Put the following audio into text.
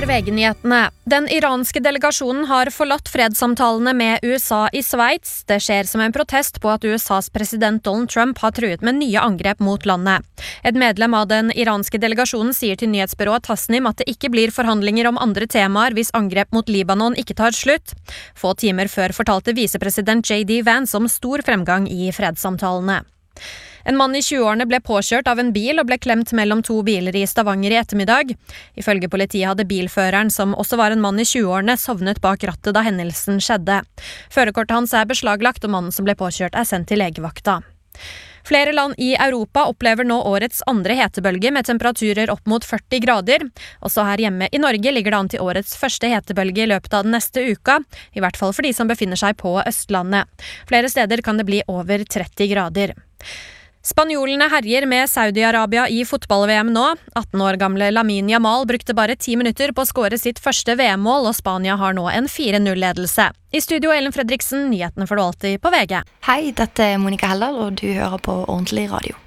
er VG-nyhetene. Den iranske delegasjonen har forlatt fredssamtalene med USA i Sveits. Det skjer som en protest på at USAs president Donald Trump har truet med nye angrep mot landet. Et medlem av den iranske delegasjonen sier til nyhetsbyrået Tasnim at det ikke blir forhandlinger om andre temaer hvis angrep mot Libanon ikke tar slutt. Få timer før fortalte visepresident J.D. Vance om stor fremgang i fredssamtalene. En mann i 20-årene ble påkjørt av en bil og ble klemt mellom to biler i Stavanger i ettermiddag. Ifølge politiet hadde bilføreren, som også var en mann i 20-årene, sovnet bak rattet da hendelsen skjedde. Førerkortet hans er beslaglagt, og mannen som ble påkjørt er sendt til legevakta. Flere land i Europa opplever nå årets andre hetebølge med temperaturer opp mot 40 grader. Også her hjemme i Norge ligger det an til årets første hetebølge i løpet av den neste uka, i hvert fall for de som befinner seg på Østlandet. Flere steder kan det bli over 30 grader. Spanjolene herjer med Saudi-Arabia i fotball-VM nå. 18 år gamle Lamine Yamal brukte bare 10 minutter på å skåre sitt første VM-mål, og Spania har nå en 4-0-ledelse. I studio Ellen Fredriksen, nyhetene får du alltid på VG. Hei, dette er Monica Heldal, og du hører på Ordentlig Radio.